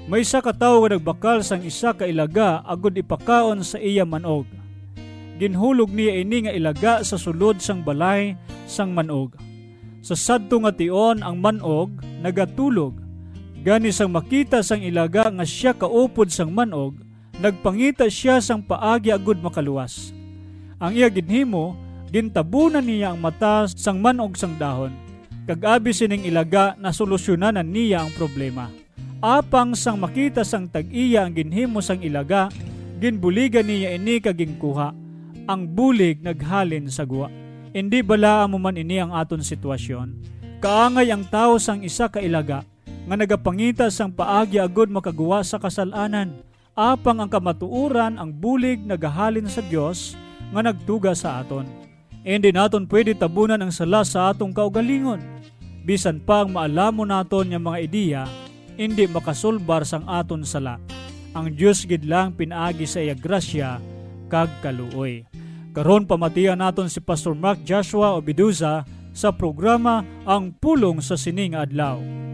May isa ka tawo nga nagbakal sang isa ka ilaga agod ipakaon sa iya manog. Ginhulog niya ini nga ilaga sa sulod sang balay sang manog. Sa sadto nga tion ang manog nagatulog. Gani sang makita sang ilaga nga siya kaupod sang manog, nagpangita siya sang paagi agud makaluwas. Ang iya ginhimo, gintabunan niya ang mata sang manog sang dahon. Kag-abi sining ilaga na solusyonanan niya ang problema. Apang sang makita sang tag-iya ang ginhimo sang ilaga, ginbuligan niya ini kagingkuha. Ang bulig naghalin sa guwa. Hindi bala mo man ini ang aton sitwasyon. Kaangay ang tao sang isa ka ilaga, nga nagapangita sang paagi agud makaguwa sa kasalanan. Apang ang kamatuuran ang bulig nagahalin sa Dios nga nagtuga sa aton. Hindi naton pwede tabunan ang sala sa atong kaugalingon. Bisan pa ang maalamo naton yung mga ideya, hindi makasulbar sang aton sala. Ang Dios gid lang pinaagi sa iya grasya kag kaluoy. Karon pamatian naton si Pastor Mark Joshua Obiduza sa programa Ang Pulong sa Sining Adlaw.